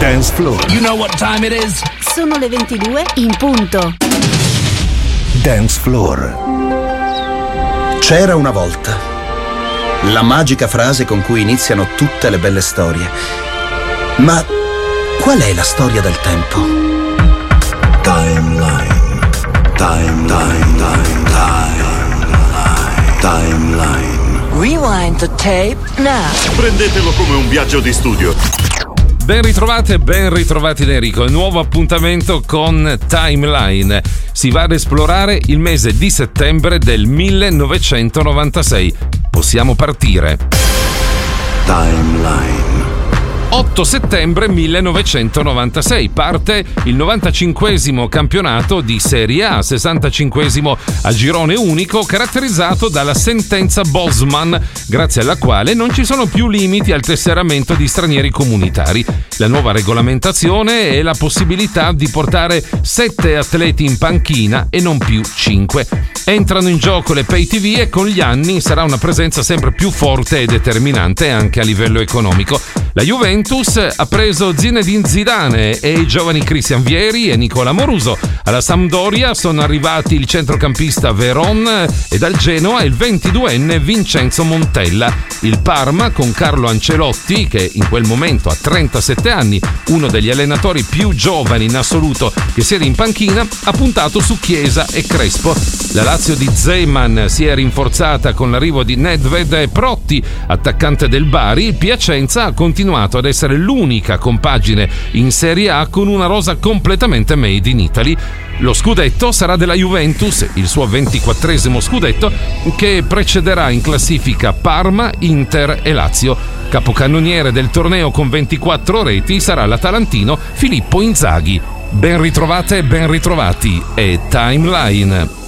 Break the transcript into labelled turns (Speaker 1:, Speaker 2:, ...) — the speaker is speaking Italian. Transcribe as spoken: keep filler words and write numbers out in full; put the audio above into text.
Speaker 1: Dance Floor.
Speaker 2: You know what time it is?
Speaker 3: Sono le ventidue in punto.
Speaker 1: Dance Floor.
Speaker 4: C'era una volta. La magica frase con cui iniziano tutte le belle storie. Ma qual è la storia del tempo?
Speaker 5: Timeline. Timeline. Timeline. Timeline.
Speaker 6: Rewind the tape now.
Speaker 5: Prendetelo come un viaggio di studio.
Speaker 7: Ben ritrovate, ben ritrovati da Enrico. Nuovo appuntamento con Timeline. Si va ad esplorare il mese di settembre del millenovecentonovantasei. Possiamo partire.
Speaker 5: Timeline.
Speaker 7: otto settembre millenovecentonovantasei parte il novantacinquesimo campionato di Serie A, sessantacinquesimo a girone unico, caratterizzato dalla sentenza Bosman, grazie alla quale non ci sono più limiti al tesseramento di stranieri comunitari. La nuova regolamentazione è la possibilità di portare sette atleti in panchina e non più cinque. Entrano in gioco le pay tivù e con gli anni sarà una presenza sempre più forte e determinante anche a livello economico. La Juventus ha preso Zinedine Zidane e i giovani Christian Vieri e Nicola Moruso. Alla Sampdoria sono arrivati il centrocampista Veron e dal Genoa il ventiduenne Vincenzo Montella. Il Parma, con Carlo Ancelotti, che in quel momento ha trentasette anni, uno degli allenatori più giovani in assoluto che siede in panchina, ha puntato su Chiesa e Crespo. La Lazio di Zeman si è rinforzata con l'arrivo di Nedved e Protti, attaccante del Bari. Il Piacenza ha continuato ad essere l'unica compagine in Serie A con una rosa completamente made in Italy. Lo scudetto sarà della Juventus, il suo ventiquattresimo scudetto, che precederà in classifica Parma, Inter e Lazio. Capocannoniere del torneo con ventiquattro reti sarà l'Atalantino Filippo Inzaghi. Ben ritrovate e ben ritrovati, è Timeline.